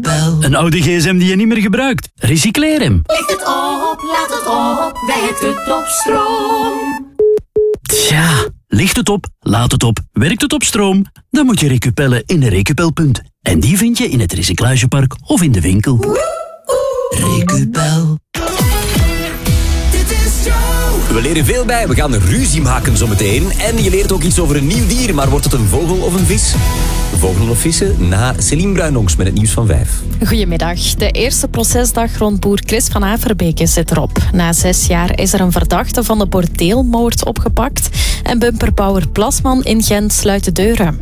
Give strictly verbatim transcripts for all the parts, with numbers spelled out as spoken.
Recupel. Een oude gsm die je niet meer gebruikt. Recycleer hem. Licht het op, laat het op, werkt het op stroom. Tja, ligt het op, laat het op, werkt het op stroom? Dan moet je recupellen in de Recupelpunt. En die vind je in het recyclagepark of in de winkel. Recupel. We leren veel bij, we gaan ruzie maken zometeen. En je leert ook iets over een nieuw dier, maar wordt het een vogel of een vis? Vogelen of vissen? Na Céline Bruinongs met het nieuws van vijf. Goedemiddag. De eerste procesdag rond boer Chris van Averbeke zit erop. Na zes jaar is er een verdachte van de bordeelmoord opgepakt. En bumperbouwer Plasman in Gent sluit de deuren.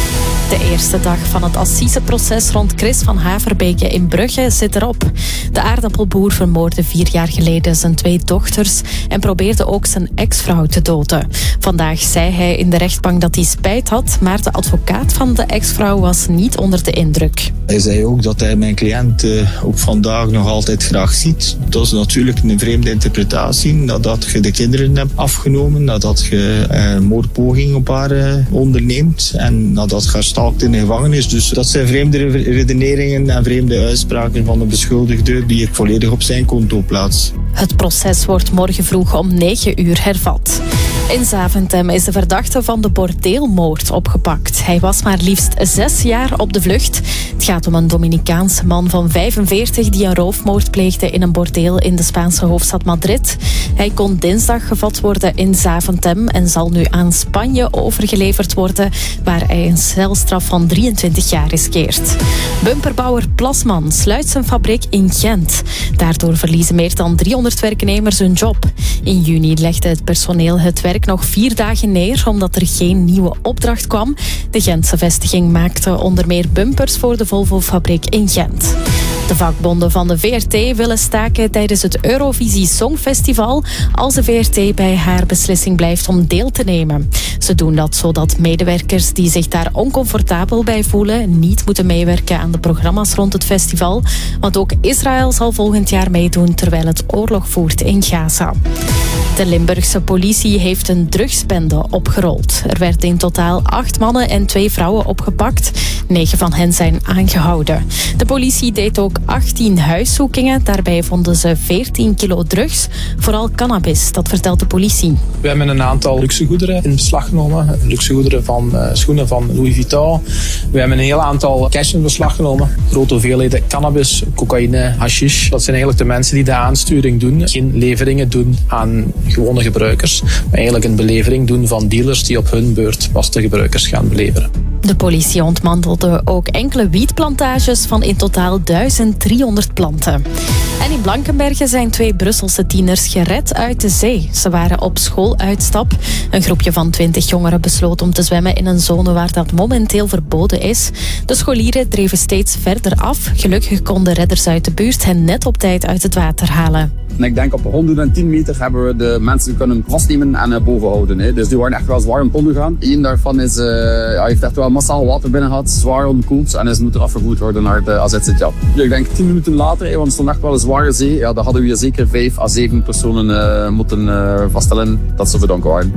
De eerste dag van het assiseproces rond Chris van Haverbeke in Brugge zit erop. De aardappelboer vermoordde vier jaar geleden zijn twee dochters en probeerde ook zijn ex-vrouw te doden. Vandaag zei hij in de rechtbank dat hij spijt had, maar de advocaat van de ex-vrouw was niet onder de indruk. Hij zei ook dat hij mijn cliënt uh, op vandaag nog altijd graag ziet. Dat is natuurlijk een vreemde interpretatie, nadat je de kinderen hebt afgenomen, nadat je een uh, moordpoging op haar uh, onderneemt en nadat je haar stalkt in de gevangenis. Dus dat zijn vreemde redeneringen en vreemde uitspraken van de beschuldigde die ik volledig op zijn konto plaats. Het proces wordt morgen vroeg om negen uur hervat. In Zaventem is de verdachte van de bordeelmoord opgepakt. Hij was maar liefst zes jaar op de vlucht. Het gaat om een Dominicaanse man van vijfenveertig die een roofmoord pleegde in een bordeel in de Spaanse hoofdstad Madrid. Hij kon dinsdag gevat worden in Zaventem en zal nu aan Spanje overgeleverd worden, waar hij een celstraf van drieëntwintig jaar riskeert. Bumperbouwer Plasman sluit zijn fabriek in Gent. Daardoor verliezen meer dan driehonderd werknemers hun job. In juni legde het personeel het werk nog vier dagen neer omdat er geen nieuwe opdracht kwam. De Gentse vestiging maakte onder meer bumpers voor de Volvo-fabriek in Gent. De vakbonden van de V R T willen staken tijdens het Eurovisie Songfestival als de V R T bij haar beslissing blijft om deel te nemen. Ze doen dat zodat medewerkers die zich daar oncomfortabel bij voelen niet moeten meewerken aan de programma's rond het festival. Want ook Israël zal volgend jaar meedoen terwijl het oorlog voert in Gaza. De Limburgse politie heeft een drugsbende opgerold. Er werden in totaal acht mannen en twee vrouwen opgepakt. Negen van hen zijn aangehouden. De politie deed ook achttien huiszoekingen. Daarbij vonden ze veertien kilo drugs, vooral cannabis, dat vertelt de politie. We hebben een aantal luxegoederen in beslag genomen. Luxegoederen van uh, schoenen van Louis Vuitton. We hebben een heel aantal cash in beslag genomen. Grote hoeveelheden cannabis, cocaïne, hashish. Dat zijn eigenlijk de mensen die de aansturing doen. Geen leveringen doen aan gewone gebruikers, maar eigenlijk een belevering doen van dealers die op hun beurt vaste gebruikers gaan beleveren. De politie ontmantelde ook enkele wietplantages van in totaal duizend driehonderd planten. En in Blankenberge zijn twee Brusselse tieners gered uit de zee. Ze waren op schooluitstap. Een groepje van twintig jongeren besloot om te zwemmen in een zone waar dat momenteel verboden is. De scholieren dreven steeds verder af. Gelukkig konden redders uit de buurt hen net op tijd uit het water halen. En ik denk op honderdtien meter hebben we de mensen kunnen vastnemen en uh, boven houden. Hè. Dus die waren echt wel zwaar in pond gegaan. Eén daarvan is, uh, ja, heeft echt wel massaal water binnen gehad, zwaar onderkoeld en is moeten afgevoerd worden naar de A Z Sint-Jan. Ik denk tien minuten later, hè, want het stond echt wel een zware zee, ja, dan hadden we hier zeker vijf à zeven personen uh, moeten uh, vaststellen dat ze verdronken waren.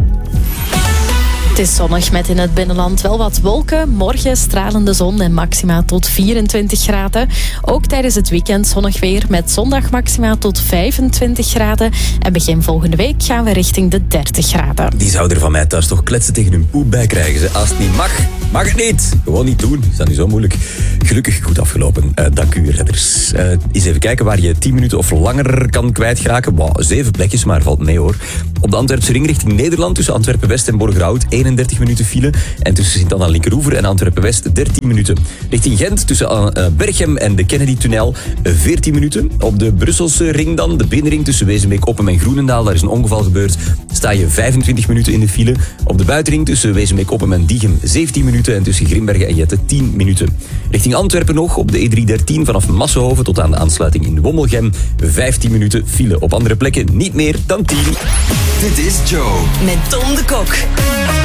Het is zonnig met in het binnenland wel wat wolken. Morgen stralende zon en maxima tot vierentwintig graden. Ook tijdens het weekend zonnig weer met zondag maxima tot vijfentwintig graden. En begin volgende week gaan we richting de dertig graden. Die zouden er van mij thuis toch kletsen tegen hun poep bij krijgen. Ze. Als het niet mag, mag het niet. Gewoon niet doen. Is dat niet zo moeilijk? Gelukkig goed afgelopen. Uh, dank u, redders. Uh, eens even kijken waar je tien minuten of langer kan kwijtraken. Wow, zeven plekjes, maar valt mee hoor. Op de Antwerpse ring richting Nederland tussen Antwerpen-West en Borgerhout eenendertig minuten file. En tussen Sint-Anna-Linkeroever en Antwerpen-West dertien minuten. Richting Gent tussen uh, Berchem en de Kennedy-tunnel veertien minuten. Op de Brusselse ring dan, de binnenring tussen Wezenbeek-Oppem en Groenendaal. Daar is een ongeval gebeurd. Sta je vijfentwintig minuten in de file. Op de buitenring tussen Wezenbeek-Oppem en Diegem zeventien minuten. En tussen Grimbergen en Jette tien minuten. Richting Antwerpen nog op de E driehonderddertien vanaf Massenhoven tot aan de aansluiting in Wommelgem. vijftien minuten file. Op andere plekken niet meer dan tien. Dit is Joe. Met Tom de Kok.